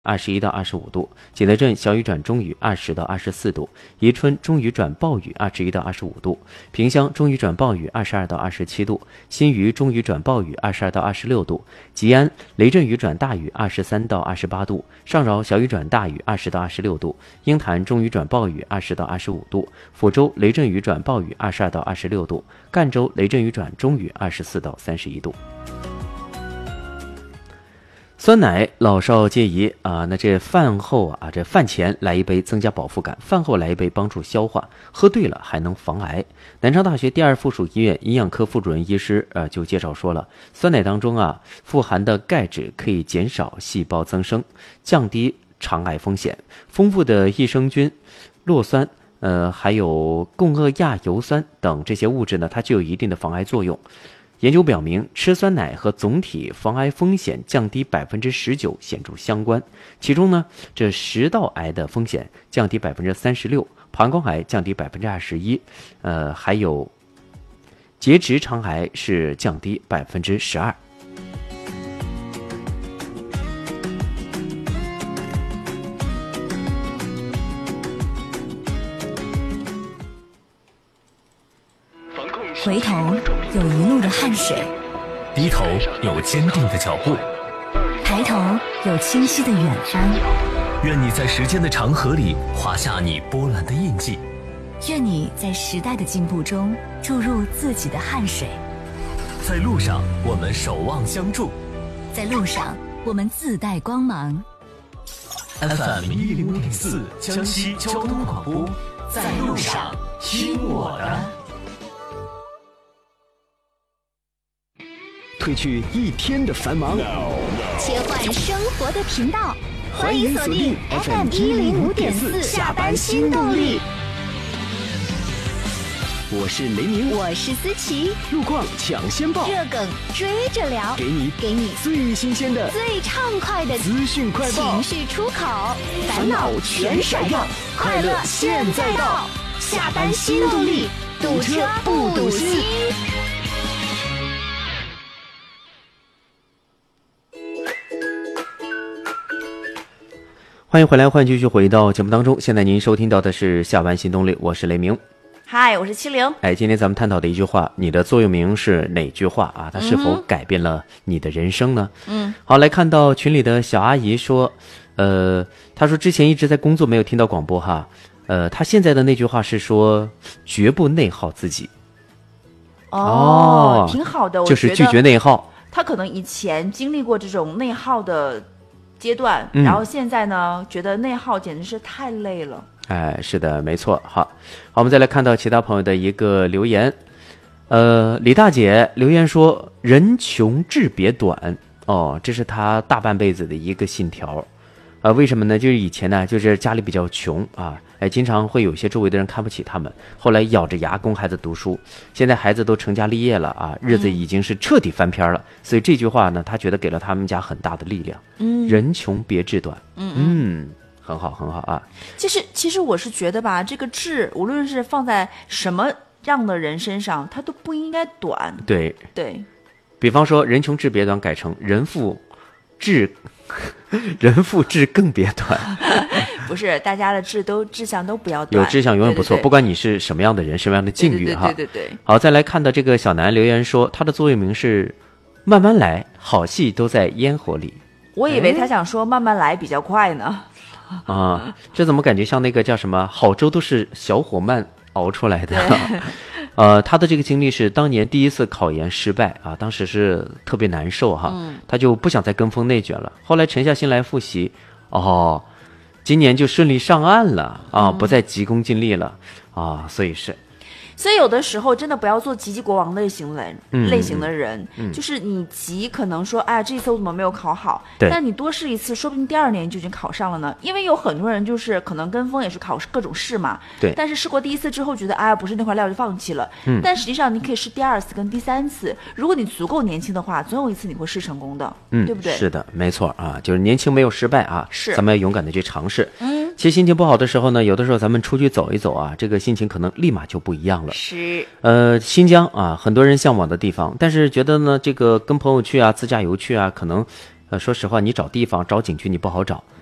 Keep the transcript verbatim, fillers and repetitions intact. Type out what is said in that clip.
二十一到二十五度，景德镇小雨转中雨，二十到二十四度；宜春中雨转暴雨，二十一到二十五度；萍乡中雨转暴雨，二十二到二十七度；新余中雨转暴雨，二十二到二十六度；吉安雷阵雨转大雨，二十三到二十八度；上饶小雨转大雨，二十到二十六度；鹰潭中雨转暴雨，二十到二十五度；抚州雷阵雨转暴雨，二十二到二十六度；赣州雷阵雨转中雨，二十四到三十一度。酸奶老少皆宜啊，那这饭后啊，这饭前来一杯增加饱腹感，饭后来一杯帮助消化，喝对了还能防癌。南昌大学第二附属医院营养科副主任医师呃就介绍说了，酸奶当中啊富含的钙质可以减少细胞增生，降低肠癌风险。丰富的益生菌、酪酸呃还有共轭亚油酸等这些物质呢，它具有一定的防癌作用。研究表明，吃酸奶和总体防癌风险降低百分之十九显著相关。其中呢，这食道癌的风险降低百分之三十六，膀胱癌降低百分之二十一，呃，还有结直肠癌是降低百分之十二。 回头有一路的汗水， 低头有坚定的脚步， 抬头有清晰的远方。 愿你在时间的长河里画下你波澜的印记， 愿你在时代的进步中注入自己的汗水。 在路上我们守望相助， 在路上我们自带光芒。 F M 一零五点四江西交通广播，在路上听我的。 褪去一天的繁忙， 切换生活的频道，欢迎锁定 F M 一零五点四下班新动力。 我是雷鸣， 我是思琪， 路况抢先报， 热梗追着聊， 给你给你最新鲜的、 最畅快的资讯快报， 情绪出口，烦恼全甩掉，快乐现在到，下班新动力，堵车不堵心。 欢迎回来，欢迎继续回到节目当中。现在您收听到的是下班新动力，我是雷鸣。 嗨，我是七零。哎， 今天咱们探讨的一句话，你的座右铭是哪句话啊？它是否改变了你的人生呢？ 嗯， 好，来看到群里的小阿姨说，呃，她说之前一直在工作，没有听到广播哈。呃，她现在的那句话是说，绝不内耗自己。 哦，挺好的，我就是拒绝内耗。 她可能以前经历过这种内耗的阶段，嗯、然后现在呢，觉得内耗简直是太累了。 哎，是的，没错。好，好，我们再来看到其他朋友的一个留言。呃，李大姐留言说：“人穷志别短。”哦，这是她大半辈子的一个信条。啊、呃，为什么呢？就是以前呢，就是家里比较穷啊，哎，经常会有些周围的人看不起他们。后来咬着牙供孩子读书，现在孩子都成家立业了啊，日子已经是彻底翻篇了。嗯、所以这句话呢，他觉得给了他们家很大的力量。嗯，人穷别志短。嗯嗯。很好，很好啊！ 其实，其实我是觉得吧，这个志，无论是放在什么样的人身上，它都不应该短。 对对， 比方说，人穷志别短，改成人富志，人富志更别短。 不是，大家的志都志向都不要短， 有志向永远不错，对对对，不管你是什么样的人，什么样的境遇哈。 对对对对对。 好，再来看到这个小南留言说，他的座右铭是“慢慢来，好戏都在烟火里”。 我以为他想说“慢慢来”比较快呢。 啊，这怎么感觉像那个叫什么好粥都是小火慢熬出来的？呃，他的这个经历是当年第一次考研失败啊，当时是特别难受哈，嗯、他就不想再跟风内卷了。后来沉下心来复习，哦，今年就顺利上岸了啊，不再急功近利了啊，所以是。 所以有的时候真的不要做急急国王类型人、嗯、类型的人、 嗯、 就是你急可能说哎，这次我怎么没有考好，但你多试一次说不定第二年就已经考上了呢。因为有很多人就是可能跟风也是考各种试嘛， 对， 但是试过第一次之后觉得哎不是那块料就放弃了、嗯、但实际上你可以试第二次跟第三次，如果你足够年轻的话，总有一次你会试成功的，嗯，对不对？ 是的，没错啊，就是年轻没有失败啊， 是咱们要勇敢的去尝试。 嗯， 其实心情不好的时候呢，有的时候咱们出去走一走啊，这个心情可能立马就不一样了。 是。 呃，新疆啊，很多人向往的地方，但是觉得呢，这个跟朋友去啊，自驾游去啊，可能，呃，说实话，你找地方找景区你不好找，